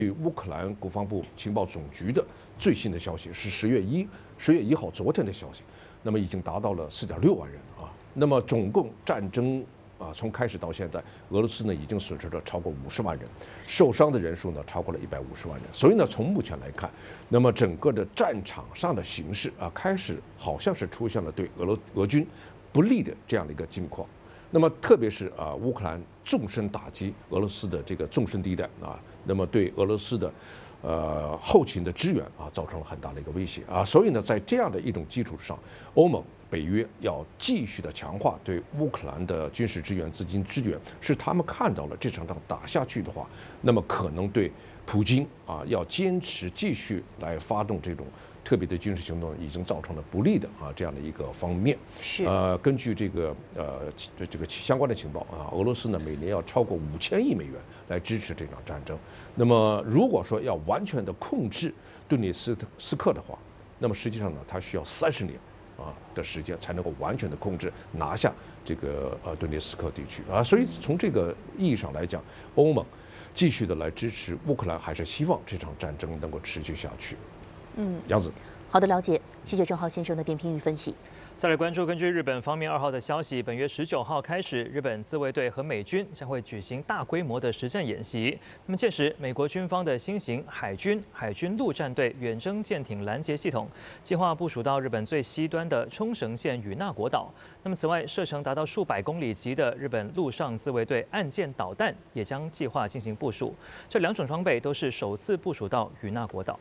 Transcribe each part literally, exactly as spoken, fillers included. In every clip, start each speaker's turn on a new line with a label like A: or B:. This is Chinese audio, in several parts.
A: 乌克兰国防部情报总局的最新的消息是十月一十月一号昨天的消息，那么已经达到了四点六万人啊。那么总共战争啊从开始到现在，俄罗斯呢已经损失了超过五十万人，受伤的人数呢超过了一百五十万人。所以呢，从目前来看，那么整个的战场上的形势啊，开始好像是出现了对俄罗俄军不利的这样的一个境况。那么特别是啊，乌克兰纵深打击俄罗斯的这个纵深地带啊，那么对俄罗斯的呃后勤的支援啊，造成了很大的一个威胁啊。所以呢，在这样的一种基础上，欧盟、北约要继续的强化对乌克兰的军事支援、资金支援，是他们看到了这场仗打下去的话，那么可能对普京啊要坚持继续来发动这种特别的军事行动，已经造成了不利的啊这样的一个方面。
B: 是
A: 呃，根据这个呃这个相关的情报啊，俄罗斯呢每年要超过五千亿美元来支持这场战争。那么如果说要完全的控制顿涅斯斯克的话，那么实际上呢，它需要三十年啊的时间才能够完全的控制拿下这个呃顿涅斯克地区啊。所以从这个意义上来讲，欧盟继续的来支持乌克兰，还是希望这场战争能够持续下去。
B: 嗯，
A: 杨子，
B: 好的了解，谢谢郑浩先生的点评与分析。
C: 再来关注，根据日本方面二号的消息，本月十九号开始，日本自卫队和美军将会举行大规模的实战演习。那么届时，美国军方的新型海军海军陆战队远征舰艇拦截系统计划部署到日本最西端的冲绳县与那国岛。那么此外，射程达到数百公里级的日本陆上自卫队岸舰导弹也将计划进行部署。这两种装备都是首次部署到与那国岛。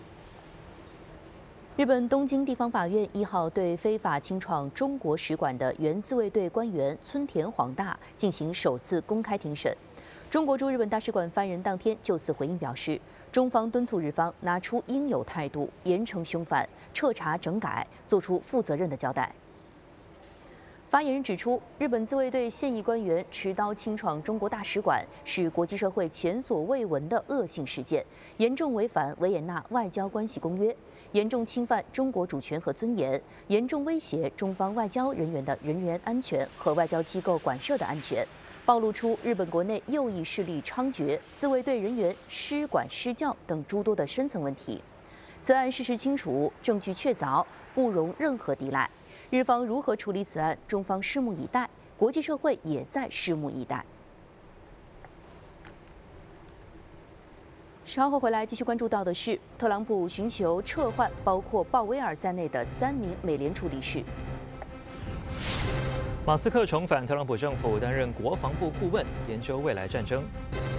B: 日本东京地方法院一号对非法侵闯中国使馆的原自卫队官员村田晃大进行首次公开庭审。中国驻日本大使馆发言人当天就此回应表示，中方敦促日方拿出应有态度，严惩凶犯，彻查整改，作出负责任的交代。发言人指出，日本自卫队现役官员持刀清闯中国大使馆是国际社会前所未闻的恶性事件，严重违反维也纳外交关系公约，严重侵犯中国主权和尊严，严重威胁中方外交人员的人员安全和外交机构馆舍的安全，暴露出日本国内右翼势力猖獗、自卫队人员失管失教等诸多的深层问题。此案事实清楚，证据确凿，不容任何抵赖。日方如何处理此案，中方拭目以待，国际社会也在拭目以待。稍后回来继续关注到的是，特朗普寻求撤换包括鲍威尔在内的三名美联储理事。
C: 马斯克重返特朗普政府，担任国防部顾问，研究未来战争。